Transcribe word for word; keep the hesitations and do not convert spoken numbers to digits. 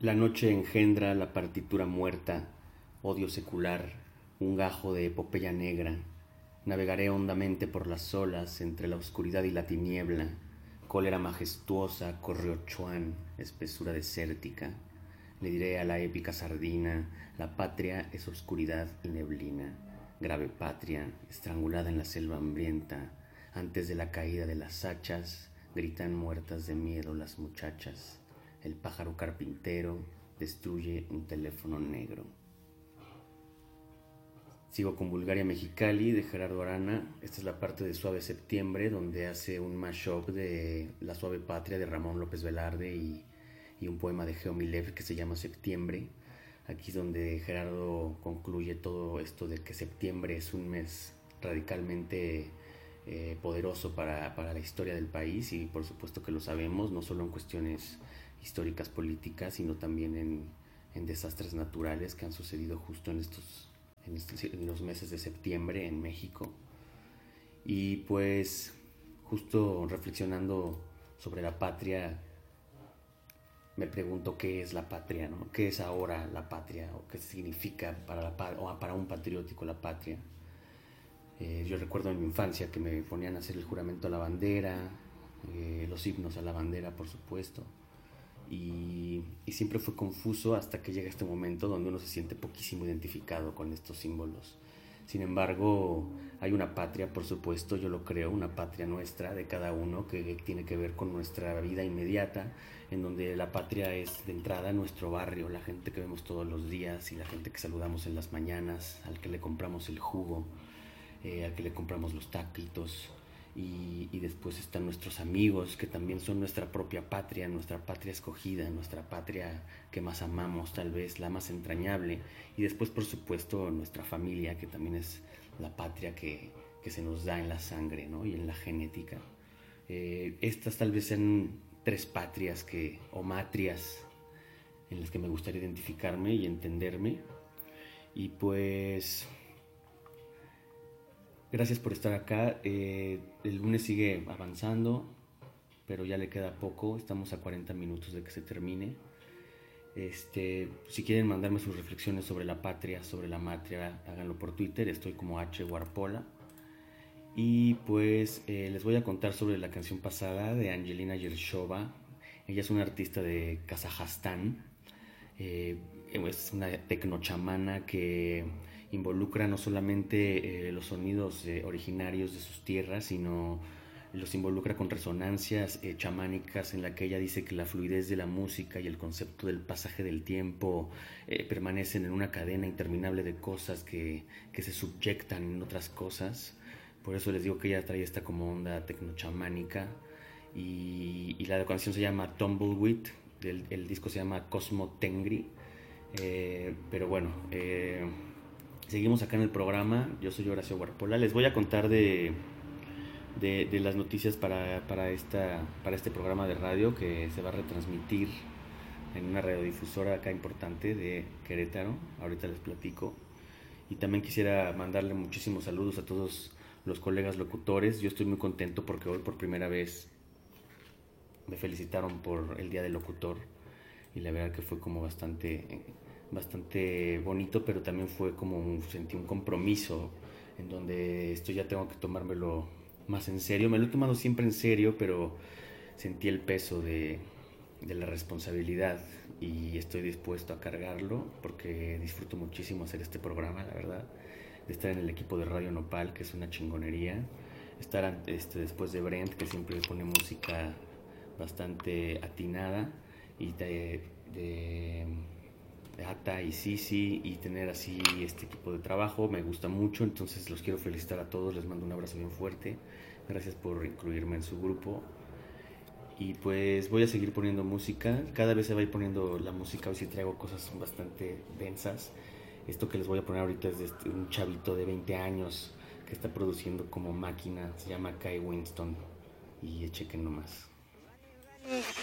La noche engendra la partitura muerta, odio secular, un gajo de epopeya negra. Navegaré hondamente por las olas entre la oscuridad y la tiniebla. Cólera majestuosa, corriochuán, espesura desértica. Le diré a la épica sardina, la patria es oscuridad y neblina. Grave patria, estrangulada en la selva hambrienta. Antes de la caída de las hachas, gritan muertas de miedo las muchachas. El pájaro carpintero destruye un teléfono negro. Sigo con Bulgaria Mexicali de Gerardo Arana. Esta es la parte de Suave Septiembre, donde hace un mashup de La Suave Patria de Ramón López Velarde y, y un poema de Geo Milev que se llama Septiembre. Aquí es donde Gerardo concluye todo esto de que septiembre es un mes radicalmente eh, poderoso para, para la historia del país, y por supuesto que lo sabemos, no solo en cuestiones históricas políticas, sino también en, en desastres naturales que han sucedido justo en estos En, este, en los meses de septiembre en México. Y pues justo reflexionando sobre la patria, me pregunto qué es la patria, ¿no? ¿Qué es ahora la patria? ¿O qué significa para, la, o para un patriótico la patria? Eh, yo recuerdo en mi infancia que me ponían a hacer el juramento a la bandera, eh, los himnos a la bandera, por supuesto. Y, y siempre fue confuso hasta que llega este momento donde uno se siente poquísimo identificado con estos símbolos. Sin embargo, hay una patria, por supuesto, yo lo creo, una patria nuestra, de cada uno, que tiene que ver con nuestra vida inmediata, en donde la patria es de entrada nuestro barrio, la gente que vemos todos los días y la gente que saludamos en las mañanas, al que le compramos el jugo, eh, al que le compramos los taquitos. Y, y después están nuestros amigos, que también son nuestra propia patria, nuestra patria escogida, nuestra patria que más amamos, tal vez la más entrañable. Y después, por supuesto, nuestra familia, que también es la patria que, que se nos da en la sangre, ¿no? Y en la genética. Eh, estas tal vez sean tres patrias que, o matrias en las que me gustaría identificarme y entenderme. Y pues gracias por estar acá. Eh, el lunes sigue avanzando, pero ya le queda poco. Estamos a cuarenta minutos de que se termine. Este, si quieren mandarme sus reflexiones sobre la patria, sobre la matria, háganlo por Twitter. Estoy como H Warpola. Y pues eh, les voy a contar sobre la canción pasada de Angelina Yershova. Ella es una artista de Kazajstán. Eh, es una tecnochamana que involucra no solamente eh, los sonidos eh, originarios de sus tierras, sino los involucra con resonancias eh, chamánicas, en la que ella dice que la fluidez de la música y el concepto del pasaje del tiempo eh, permanecen en una cadena interminable de cosas que, que se subyectan en otras cosas. Por eso les digo que ella trae esta como onda tecnochamánica, y, y la canción se llama Tumbleweed, el, el disco se llama Cosmo Tengri. Eh, pero bueno, eh, seguimos acá en el programa. Yo soy Horacio Warpola. Les voy a contar de, de, de las noticias para, para, esta, para este programa de radio que se va a retransmitir en una radiodifusora acá importante de Querétaro. Ahorita les platico. Y también quisiera mandarle muchísimos saludos a todos los colegas locutores. Yo estoy muy contento porque hoy por primera vez me felicitaron por el Día del Locutor, y la verdad que fue como bastante, bastante bonito, pero también fue como un, sentí un compromiso en donde esto ya tengo que tomármelo más en serio. Me lo he tomado siempre en serio, pero sentí el peso de, de la responsabilidad y estoy dispuesto a cargarlo porque disfruto muchísimo hacer este programa, la verdad, de estar en el equipo de Radio Nopal, que es una chingonería, estar este, después de Brent, que siempre pone música bastante atinada, y de, de, de Ata y Sisi, y tener así este equipo de trabajo me gusta mucho. Entonces los quiero felicitar a todos, les mando un abrazo bien fuerte, gracias por incluirme en su grupo. Y pues voy a seguir poniendo música, cada vez se va a ir poniendo la música. Hoy sí traigo cosas bastante densas. Esto que les voy a poner ahorita es de este, un chavito de veinte años que está produciendo como máquina, se llama Kai Winston, y chequen nomás.